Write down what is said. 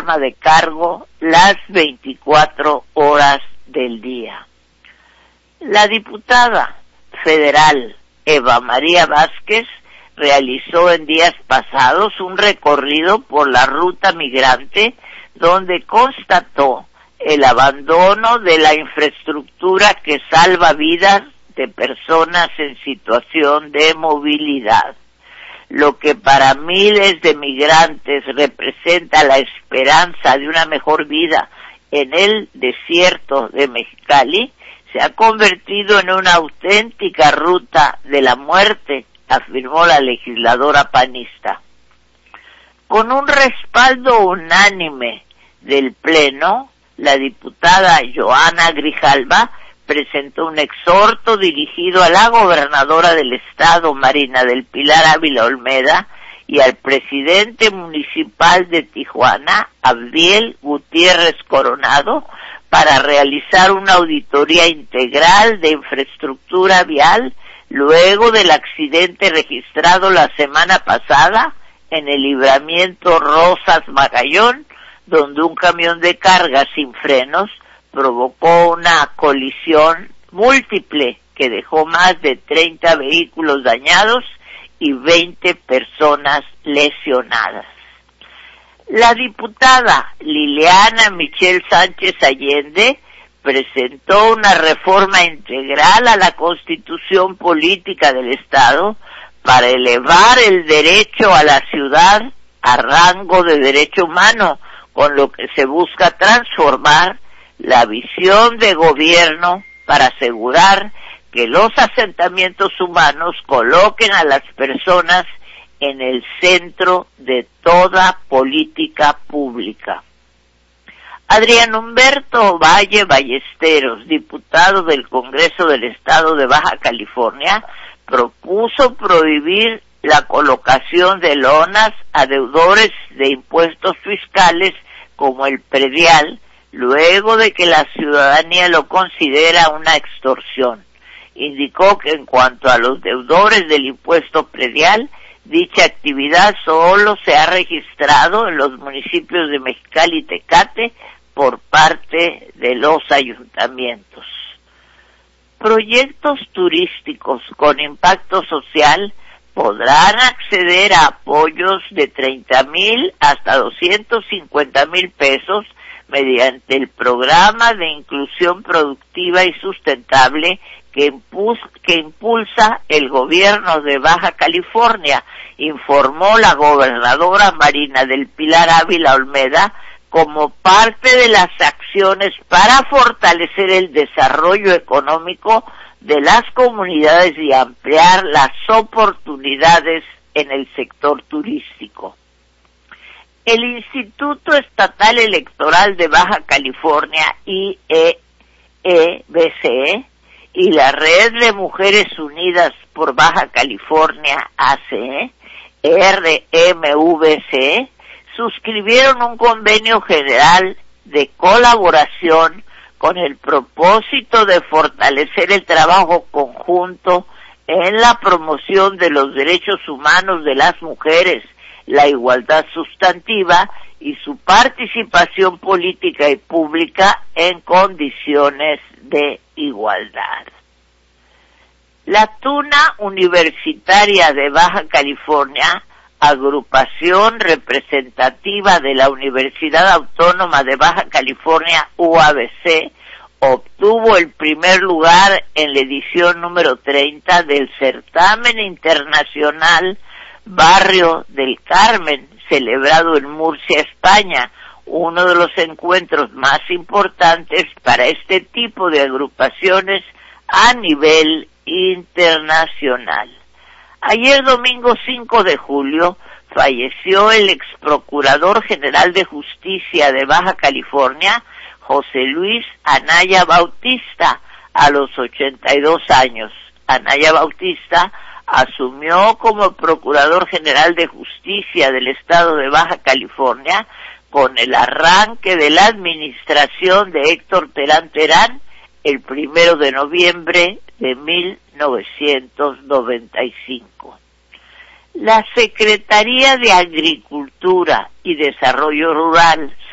arma de cargo las 24 horas del día. La diputada federal Eva María Vázquez realizó en días pasados un recorrido por la ruta migrante donde constató el abandono de la infraestructura que salva vidas de personas en situación de movilidad. Lo que para miles de migrantes representa la esperanza de una mejor vida en el desierto de Mexicali, se ha convertido en una auténtica ruta de la muerte, afirmó la legisladora panista. Con un respaldo unánime del Pleno, la diputada Johanna Grijalva presentó un exhorto dirigido a la gobernadora del estado, Marina del Pilar Ávila Olmeda, y al presidente municipal de Tijuana, Abdiel Gutiérrez Coronado, para realizar una auditoría integral de infraestructura vial luego del accidente registrado la semana pasada en el libramiento Rosas Magallón, donde un camión de carga sin frenos provocó una colisión múltiple que dejó más de 30 vehículos dañados y 20 personas lesionadas. La diputada Liliana Michelle Sánchez Allende presentó una reforma integral a la Constitución Política del Estado para elevar el derecho a la ciudad a rango de derecho humano, con lo que se busca transformar la visión de gobierno para asegurar que los asentamientos humanos coloquen a las personas en el centro de toda política pública. Adrián Humberto Valle Ballesteros, diputado del Congreso del Estado de Baja California, propuso prohibir la colocación de lonas a deudores de impuestos fiscales como el predial, luego de que la ciudadanía lo considera una extorsión. Indicó que en cuanto a los deudores del impuesto predial, dicha actividad solo se ha registrado en los municipios de Mexicali y Tecate por parte de los ayuntamientos. Proyectos turísticos con impacto social podrán acceder a apoyos de 30,000 hasta 250,000 pesos mediante el programa de inclusión productiva y sustentable que impulsa el gobierno de Baja California, informó la gobernadora Marina del Pilar Ávila Olmeda, como parte de las acciones para fortalecer el desarrollo económico de las comunidades y ampliar las oportunidades en el sector turístico. El Instituto Estatal Electoral de Baja California, IEBC, y la Red de Mujeres Unidas por Baja California, ACE, RMVC, suscribieron un convenio general de colaboración con el propósito de fortalecer el trabajo conjunto en la promoción de los derechos humanos de las mujeres, la igualdad sustantiva y su participación política y pública en condiciones de igualdad. La Tuna Universitaria de Baja California, agrupación representativa de la Universidad Autónoma de Baja California, UABC, obtuvo el primer lugar en la edición número 30 del certamen internacional Barrio del Carmen, celebrado en Murcia, España, uno de los encuentros más importantes para este tipo de agrupaciones a nivel internacional. Ayer domingo 5 de julio falleció el ex procurador general de justicia de Baja California, José Luis Anaya Bautista, a los 82 años. Anaya Bautista asumió como procurador general de justicia del estado de Baja California con el arranque de la administración de Héctor Terán Terán el 1 de noviembre de 1995. La Secretaría de Agricultura y Desarrollo Rural,